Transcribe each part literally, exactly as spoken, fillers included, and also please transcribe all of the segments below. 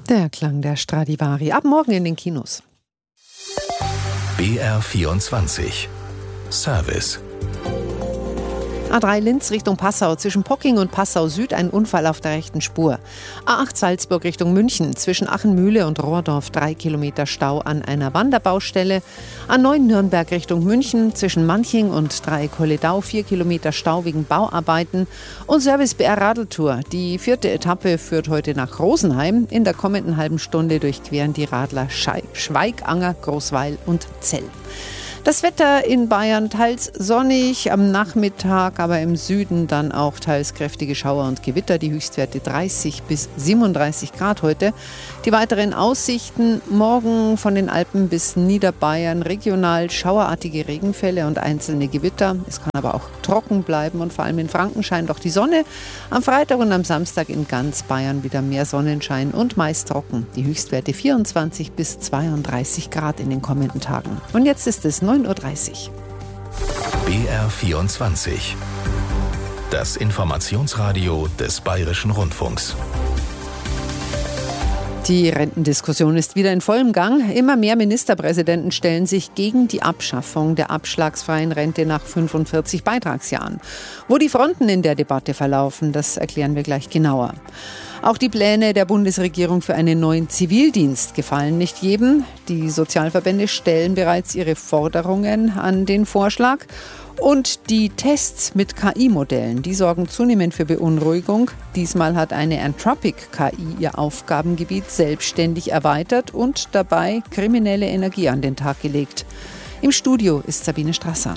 Der Klang der Stradivari. Ab morgen in den Kinos. B R vierundzwanzig Service. A drei Linz Richtung Passau, zwischen Pocking und Passau Süd ein Unfall auf der rechten Spur. A acht Salzburg Richtung München, zwischen Achenmühle und Rohrdorf drei Kilometer Stau an einer Wanderbaustelle. A neun Nürnberg Richtung München, zwischen Manching und Dreieck-Holledau vier Kilometer Stau wegen Bauarbeiten. Und Service B R Radeltour. Die vierte Etappe führt heute nach Rosenheim. In der kommenden halben Stunde durchqueren die Radler Schweiganger, Großweil und Zell. Das Wetter in Bayern teils sonnig, am Nachmittag aber im Süden dann auch teils kräftige Schauer und Gewitter. Die Höchstwerte dreißig bis siebenunddreißig Grad heute. Die weiteren Aussichten: morgen von den Alpen bis Niederbayern regional schauerartige Regenfälle und einzelne Gewitter. Es kann aber auch trocken bleiben und vor allem in Franken scheint auch die Sonne. Am Freitag und am Samstag in ganz Bayern wieder mehr Sonnenschein und meist trocken. Die Höchstwerte vierundzwanzig bis zweiunddreißig Grad in den kommenden Tagen. Und jetzt ist es neun Uhr dreißig. B R vierundzwanzig. Das Informationsradio des Bayerischen Rundfunks. Die Rentendiskussion ist wieder in vollem Gang. Immer mehr Ministerpräsidenten stellen sich gegen die Abschaffung der abschlagsfreien Rente nach fünfundvierzig Beitragsjahren. Wo die Fronten in der Debatte verlaufen, das erklären wir gleich genauer. Auch die Pläne der Bundesregierung für einen neuen Zivildienst gefallen nicht jedem. Die Sozialverbände stellen bereits ihre Forderungen an den Vorschlag. Und die Tests mit K I-Modellen, die sorgen zunehmend für Beunruhigung. Diesmal hat eine Anthropic-K I ihr Aufgabengebiet selbstständig erweitert und dabei kriminelle Energie an den Tag gelegt. Im Studio ist Sabine Strasser.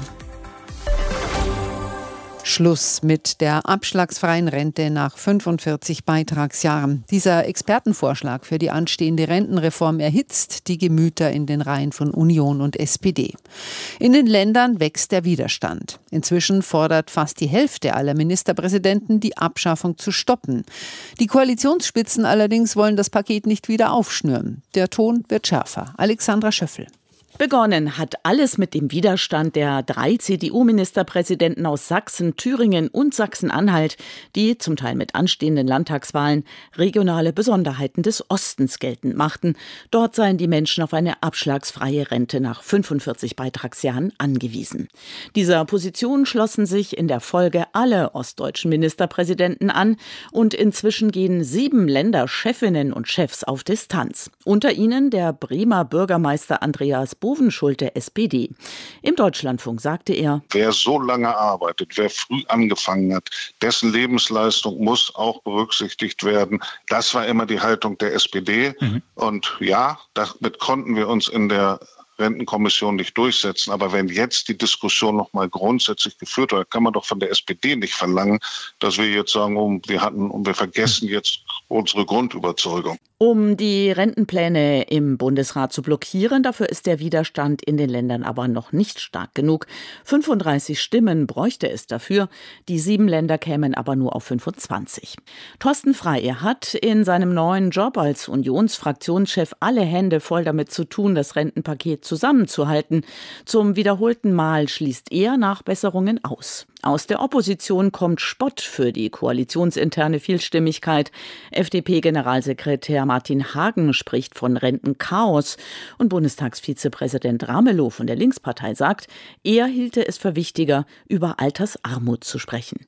Schluss mit der abschlagsfreien Rente nach fünfundvierzig Beitragsjahren. Dieser Expertenvorschlag für die anstehende Rentenreform erhitzt die Gemüter in den Reihen von Union und S P D. In den Ländern wächst der Widerstand. Inzwischen fordert fast die Hälfte aller Ministerpräsidenten, die Abschaffung zu stoppen. Die Koalitionsspitzen allerdings wollen das Paket nicht wieder aufschnüren. Der Ton wird schärfer. Alexandra Schöffel. Begonnen hat alles mit dem Widerstand der drei C D U-Ministerpräsidenten aus Sachsen, Thüringen und Sachsen-Anhalt, die zum Teil mit anstehenden Landtagswahlen regionale Besonderheiten des Ostens geltend machten. Dort seien die Menschen auf eine abschlagsfreie Rente nach fünfundvierzig Beitragsjahren angewiesen. Dieser Position schlossen sich in der Folge alle ostdeutschen Ministerpräsidenten an und inzwischen gehen sieben Länderchefinnen und Chefs auf Distanz. Unter ihnen der Bremer Bürgermeister Andreas Bovenschulte, S P D. Im Deutschlandfunk sagte er: Wer so lange arbeitet, wer früh angefangen hat, dessen Lebensleistung muss auch berücksichtigt werden. Das war immer die Haltung der S P D. Mhm. Und ja, damit konnten wir uns in der Rentenkommission nicht durchsetzen. Aber wenn jetzt die Diskussion noch mal grundsätzlich geführt wird, kann man doch von der S P D nicht verlangen, dass wir jetzt sagen, oh, wir hatten und wir vergessen jetzt unsere Grundüberzeugung. Um die Rentenpläne im Bundesrat zu blockieren, dafür ist der Widerstand in den Ländern aber noch nicht stark genug. fünfunddreißig Stimmen bräuchte es dafür. Die sieben Länder kämen aber nur auf fünfundzwanzig. Thorsten Frey hat in seinem neuen Job als Unionsfraktionschef alle Hände voll damit zu tun, das Rentenpaket zusammenzuhalten. Zum wiederholten Mal schließt er Nachbesserungen aus. Aus der Opposition kommt Spott für die koalitionsinterne Vielstimmigkeit. F D P-Generalsekretär Martin Hagen spricht von Rentenchaos und Bundestagsvizepräsident Ramelow von der Linkspartei sagt, er hielte es für wichtiger, über Altersarmut zu sprechen.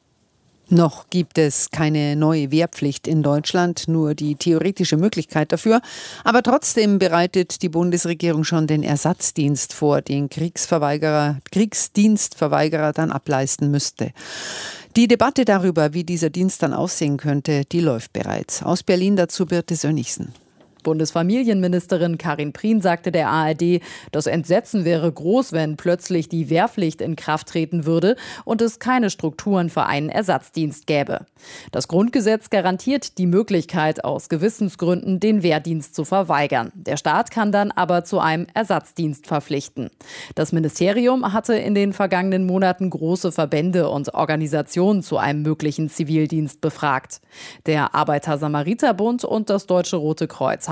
Noch gibt es keine neue Wehrpflicht in Deutschland, nur die theoretische Möglichkeit dafür. Aber trotzdem bereitet die Bundesregierung schon den Ersatzdienst vor, den Kriegsverweigerer, Kriegsdienstverweigerer dann ableisten müsste. Die Debatte darüber, wie dieser Dienst dann aussehen könnte, die läuft bereits. Aus Berlin dazu Birte Sönnigsen. Bundesfamilienministerin Karin Prien sagte der A R D, das Entsetzen wäre groß, wenn plötzlich die Wehrpflicht in Kraft treten würde und es keine Strukturen für einen Ersatzdienst gäbe. Das Grundgesetz garantiert die Möglichkeit, aus Gewissensgründen den Wehrdienst zu verweigern. Der Staat kann dann aber zu einem Ersatzdienst verpflichten. Das Ministerium hatte in den vergangenen Monaten große Verbände und Organisationen zu einem möglichen Zivildienst befragt. Der Arbeiter-Samariter-Bund und das Deutsche Rote Kreuz haben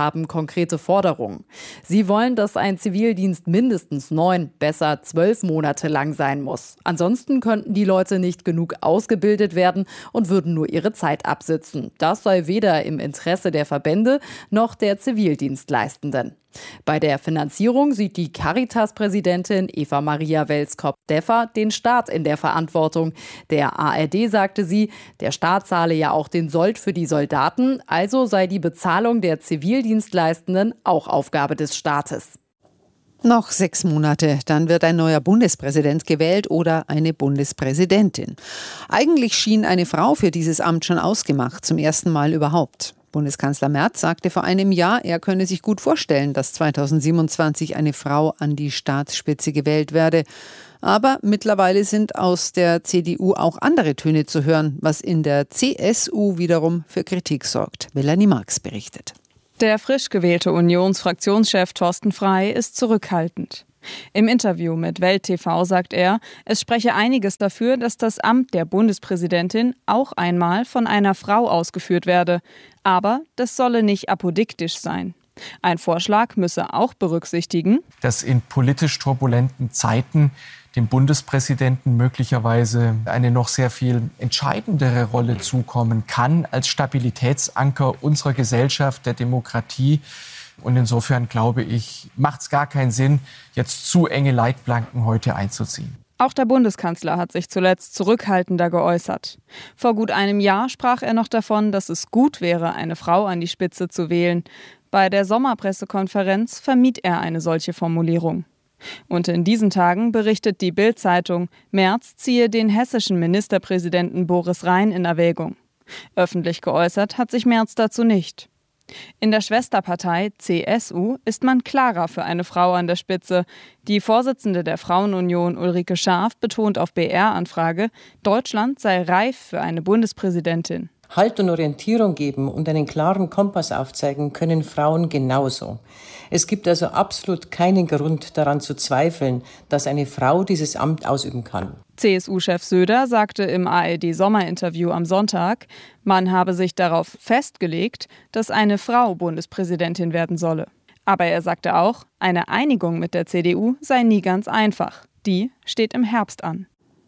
haben konkrete Forderungen. Sie wollen, dass ein Zivildienst mindestens neun, besser zwölf Monate lang sein muss. Ansonsten könnten die Leute nicht genug ausgebildet werden und würden nur ihre Zeit absitzen. Das sei weder im Interesse der Verbände noch der Zivildienstleistenden. Bei der Finanzierung sieht die Caritas-Präsidentin Eva Maria Welskop-Deffer den Staat in der Verantwortung. Der A R D sagte sie, der Staat zahle ja auch den Sold für die Soldaten, also sei die Bezahlung der Zivildienstleistenden auch Aufgabe des Staates. Noch sechs Monate, dann wird ein neuer Bundespräsident gewählt oder eine Bundespräsidentin. Eigentlich schien eine Frau für dieses Amt schon ausgemacht, zum ersten Mal überhaupt. Bundeskanzler Merz sagte vor einem Jahr, er könne sich gut vorstellen, dass zweitausendsiebenundzwanzig eine Frau an die Staatsspitze gewählt werde. Aber mittlerweile sind aus der C D U auch andere Töne zu hören, was in der C S U wiederum für Kritik sorgt. Melanie Marx berichtet. Der frisch gewählte Unionsfraktionschef Thorsten Frey ist zurückhaltend. Im Interview mit Welt T V sagt er, es spreche einiges dafür, dass das Amt der Bundespräsidentin auch einmal von einer Frau ausgeführt werde. Aber das solle nicht apodiktisch sein. Ein Vorschlag müsse auch berücksichtigen, dass in politisch turbulenten Zeiten dem Bundespräsidenten möglicherweise eine noch sehr viel entscheidendere Rolle zukommen kann als Stabilitätsanker unserer Gesellschaft, der Demokratie. Und insofern, glaube ich, macht es gar keinen Sinn, jetzt zu enge Leitplanken heute einzuziehen. Auch der Bundeskanzler hat sich zuletzt zurückhaltender geäußert. Vor gut einem Jahr sprach er noch davon, dass es gut wäre, eine Frau an die Spitze zu wählen. Bei der Sommerpressekonferenz vermied er eine solche Formulierung. Und in diesen Tagen berichtet die Bild-Zeitung, Merz ziehe den hessischen Ministerpräsidenten Boris Rhein in Erwägung. Öffentlich geäußert hat sich Merz dazu nicht. In der Schwesterpartei C S U ist man klarer für eine Frau an der Spitze. Die Vorsitzende der Frauenunion Ulrike Scharf betont auf B R-Anfrage, Deutschland sei reif für eine Bundespräsidentin. Halt und Orientierung geben und einen klaren Kompass aufzeigen können Frauen genauso. Es gibt also absolut keinen Grund daran zu zweifeln, dass eine Frau dieses Amt ausüben kann. C S U-Chef Söder sagte im A R D-Sommerinterview am Sonntag, man habe sich darauf festgelegt, dass eine Frau Bundespräsidentin werden solle. Aber er sagte auch, eine Einigung mit der C D U sei nie ganz einfach. Die steht im Herbst an.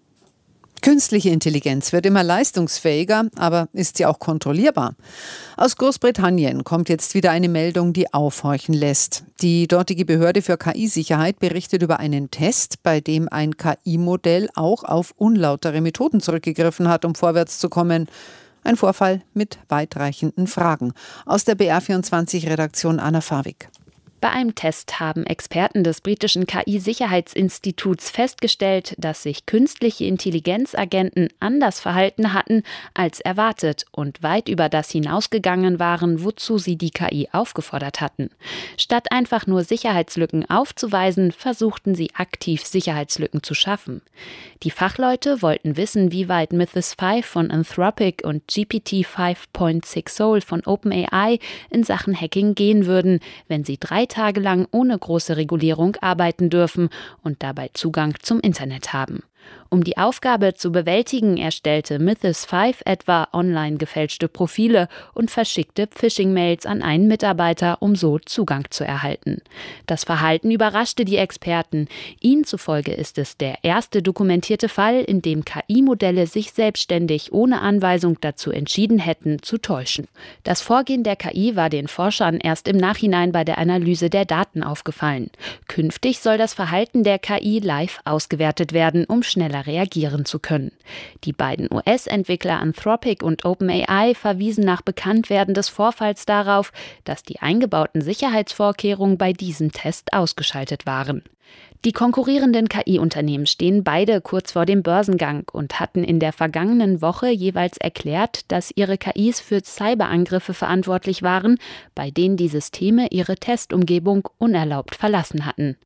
Künstliche Intelligenz wird immer leistungsfähiger, aber ist sie auch kontrollierbar? Aus Großbritannien kommt jetzt wieder eine Meldung, die aufhorchen lässt. Die dortige Behörde für K I-Sicherheit berichtet über einen Test, bei dem ein K I-Modell auch auf unlautere Methoden zurückgegriffen hat, um vorwärts zu kommen. Ein Vorfall mit weitreichenden Fragen. Aus der B R vierundzwanzig-Redaktion Anna Fawig. Bei einem Test haben Experten des britischen K I-Sicherheitsinstituts festgestellt, dass sich künstliche Intelligenzagenten anders verhalten hatten als erwartet und weit über das hinausgegangen waren, wozu sie die K I aufgefordert hatten. Statt einfach nur Sicherheitslücken aufzuweisen, versuchten sie aktiv Sicherheitslücken zu schaffen. Die Fachleute wollten wissen, wie weit Mythos fünf von Anthropic und G P T fünf Punkt sechs Soul von OpenAI in Sachen Hacking gehen würden, wenn sie drei Tage lang ohne große Regulierung arbeiten dürfen und dabei Zugang zum Internet haben. Um die Aufgabe zu bewältigen, erstellte Mythos fünf etwa online gefälschte Profile und verschickte Phishing-Mails an einen Mitarbeiter, um so Zugang zu erhalten. Das Verhalten überraschte die Experten. Ihnen zufolge ist es der erste dokumentierte Fall, in dem K I-Modelle sich selbstständig ohne Anweisung dazu entschieden hätten, zu täuschen. Das Vorgehen der K I war den Forschern erst im Nachhinein bei der Analyse der Daten aufgefallen. Künftig soll das Verhalten der K I live ausgewertet werden, um schneller reagieren zu können. Die beiden U S-Entwickler Anthropic und OpenAI verwiesen nach Bekanntwerden des Vorfalls darauf, dass die eingebauten Sicherheitsvorkehrungen bei diesem Test ausgeschaltet waren. Die konkurrierenden K I-Unternehmen stehen beide kurz vor dem Börsengang und hatten in der vergangenen Woche jeweils erklärt, dass ihre K Is für Cyberangriffe verantwortlich waren, bei denen die Systeme ihre Testumgebung unerlaubt verlassen hatten.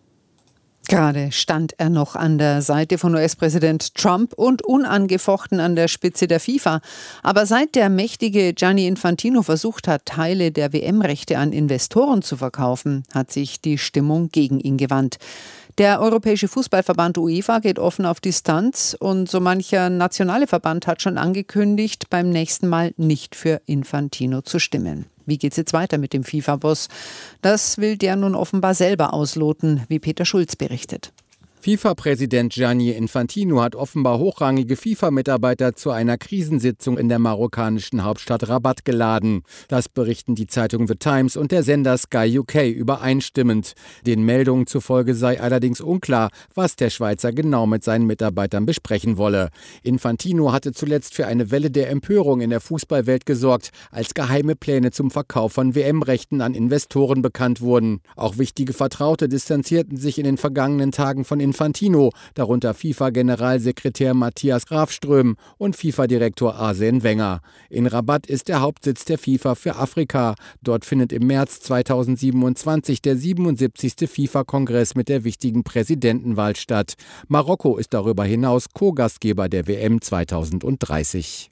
Gerade stand er noch an der Seite von U S-Präsident Trump und unangefochten an der Spitze der FIFA. Aber seit der mächtige Gianni Infantino versucht hat, Teile der W M-Rechte an Investoren zu verkaufen, hat sich die Stimmung gegen ihn gewandt. Der Europäische Fußballverband UEFA geht offen auf Distanz und so mancher nationale Verband hat schon angekündigt, beim nächsten Mal nicht für Infantino zu stimmen. Wie geht's jetzt weiter mit dem FIFA-Boss? Das will der nun offenbar selber ausloten, wie Peter Schulz berichtet. FIFA-Präsident Gianni Infantino hat offenbar hochrangige FIFA-Mitarbeiter zu einer Krisensitzung in der marokkanischen Hauptstadt Rabat geladen. Das berichten die Zeitung The Times und der Sender Sky U K übereinstimmend. Den Meldungen zufolge sei allerdings unklar, was der Schweizer genau mit seinen Mitarbeitern besprechen wolle. Infantino hatte zuletzt für eine Welle der Empörung in der Fußballwelt gesorgt, als geheime Pläne zum Verkauf von W M-Rechten an Investoren bekannt wurden. Auch wichtige Vertraute distanzierten sich in den vergangenen Tagen von Infantino. Infantino, darunter FIFA-Generalsekretär Matthias Grafström und FIFA-Direktor Arsène Wenger. In Rabat ist der Hauptsitz der FIFA für Afrika. Dort findet im März zweitausendsiebenundzwanzig der siebenundsiebzigste FIFA-Kongress mit der wichtigen Präsidentenwahl statt. Marokko ist darüber hinaus Co-Gastgeber der W M zweitausenddreißig.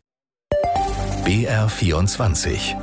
B R vierundzwanzig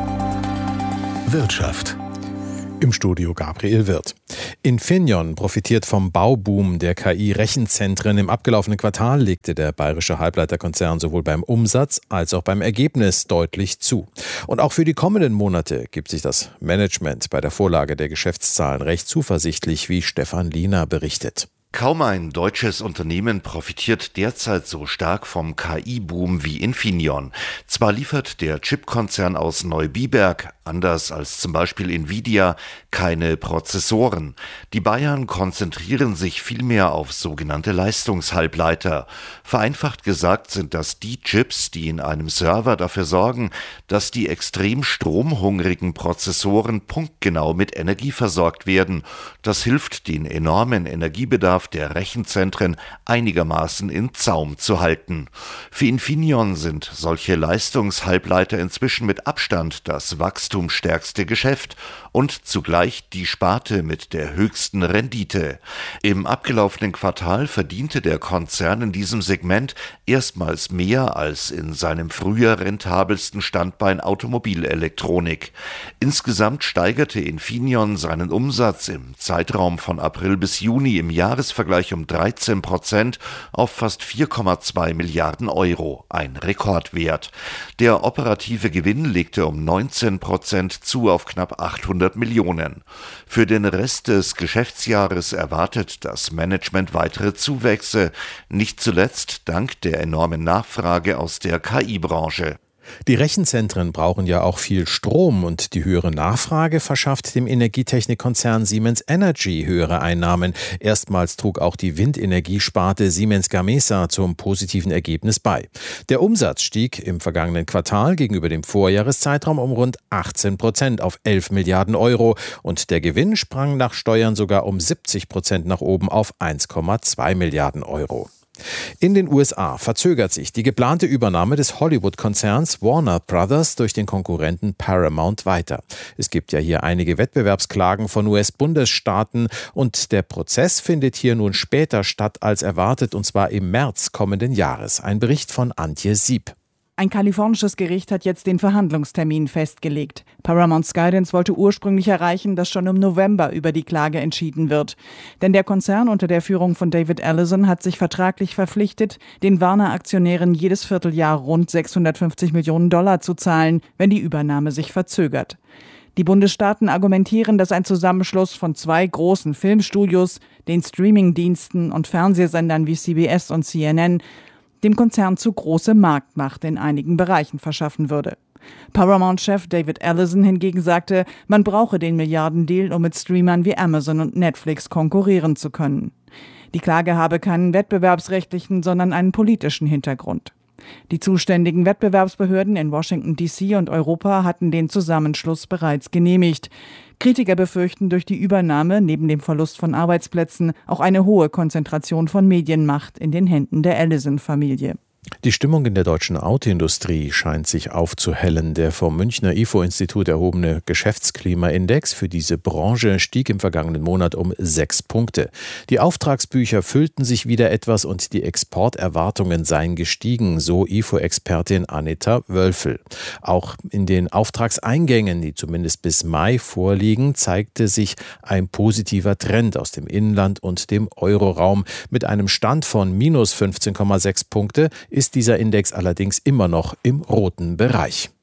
Wirtschaft. Im Studio Gabriel Wirth. Infineon profitiert vom Bauboom der K I-Rechenzentren. Im abgelaufenen Quartal legte der bayerische Halbleiterkonzern sowohl beim Umsatz als auch beim Ergebnis deutlich zu. Und auch für die kommenden Monate gibt sich das Management bei der Vorlage der Geschäftszahlen recht zuversichtlich, wie Stefan Liener berichtet. Kaum ein deutsches Unternehmen profitiert derzeit so stark vom K I-Boom wie Infineon. Zwar liefert der Chipkonzern aus Neubiberg, anders als zum Beispiel Nvidia, keine Prozessoren. Die Bayern konzentrieren sich vielmehr auf sogenannte Leistungshalbleiter. Vereinfacht gesagt sind das die Chips, die in einem Server dafür sorgen, dass die extrem stromhungrigen Prozessoren punktgenau mit Energie versorgt werden. Das hilft, den enormen Energiebedarf der Rechenzentren einigermaßen in Zaum zu halten. Für Infineon sind solche Leistungshalbleiter inzwischen mit Abstand das wachstumsstärkste Geschäft und zugleich die Sparte mit der höchsten Rendite. Im abgelaufenen Quartal verdiente der Konzern in diesem Segment erstmals mehr als in seinem früher rentabelsten Standbein Automobilelektronik. Insgesamt steigerte Infineon seinen Umsatz im Zeitraum von April bis Juni im Jahresvergleich um dreizehn Prozent auf fast vier Komma zwei Milliarden Euro, ein Rekordwert. Der operative Gewinn legte um neunzehn Prozent zu auf knapp achthundert Millionen. Für den Rest des Geschäftsjahres erwartet das Management weitere Zuwächse, nicht zuletzt dank der enormen Nachfrage aus der K I-Branche. Die Rechenzentren brauchen ja auch viel Strom und die höhere Nachfrage verschafft dem Energietechnikkonzern Siemens Energy höhere Einnahmen. Erstmals trug auch die Windenergiesparte Siemens Gamesa zum positiven Ergebnis bei. Der Umsatz stieg im vergangenen Quartal gegenüber dem Vorjahreszeitraum um rund achtzehn Prozent auf elf Milliarden Euro und der Gewinn sprang nach Steuern sogar um siebzig Prozent nach oben auf eins Komma zwei Milliarden Euro. In den U S A verzögert sich die geplante Übernahme des Hollywood-Konzerns Warner Brothers durch den Konkurrenten Paramount weiter. Es gibt ja hier einige Wettbewerbsklagen von U S-Bundesstaaten und der Prozess findet hier nun später statt als erwartet, und zwar im März kommenden Jahres. Ein Bericht von Antje Sieb. Ein kalifornisches Gericht hat jetzt den Verhandlungstermin festgelegt. Paramount Skydance wollte ursprünglich erreichen, dass schon im November über die Klage entschieden wird. Denn der Konzern unter der Führung von David Ellison hat sich vertraglich verpflichtet, den Warner-Aktionären jedes Vierteljahr rund sechshundertfünfzig Millionen Dollar zu zahlen, wenn die Übernahme sich verzögert. Die Bundesstaaten argumentieren, dass ein Zusammenschluss von zwei großen Filmstudios, den Streamingdiensten und Fernsehsendern wie C B S und C N N dem Konzern zu große Marktmacht in einigen Bereichen verschaffen würde. Paramount-Chef David Ellison hingegen sagte, man brauche den Milliardendeal, um mit Streamern wie Amazon und Netflix konkurrieren zu können. Die Klage habe keinen wettbewerbsrechtlichen, sondern einen politischen Hintergrund. Die zuständigen Wettbewerbsbehörden in Washington D C und Europa hatten den Zusammenschluss bereits genehmigt. Kritiker befürchten durch die Übernahme neben dem Verlust von Arbeitsplätzen auch eine hohe Konzentration von Medienmacht in den Händen der Ellison-Familie. Die Stimmung in der deutschen Autoindustrie scheint sich aufzuhellen. Der vom Münchner I F O-Institut erhobene Geschäftsklimaindex für diese Branche stieg im vergangenen Monat um sechs Punkte. Die Auftragsbücher füllten sich wieder etwas und die Exporterwartungen seien gestiegen, so I F O-Expertin Anita Wölfel. Auch in den Auftragseingängen, die zumindest bis Mai vorliegen, zeigte sich ein positiver Trend aus dem Inland und dem Euroraum. Mit einem Stand von minus fünfzehn Komma sechs Punkte ist dieser Index allerdings immer noch im roten Bereich.